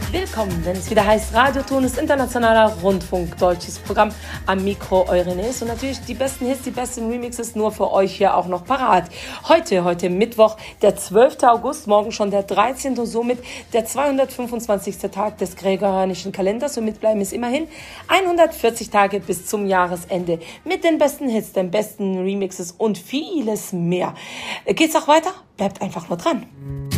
Willkommen, wenn es wieder heißt Radiotonus Internationaler Rundfunk, deutsches Programm am Mikro Eurenes und natürlich die besten Hits, die besten Remixes nur für euch hier auch noch parat. Heute Mittwoch, der 12. August, morgen schon der 13. und somit der 225. Tag des gregorianischen Kalenders. Somit bleiben es immerhin 140 Tage bis zum Jahresende mit den besten Hits, den besten Remixes und vieles mehr. Geht's auch weiter? Bleibt einfach nur dran.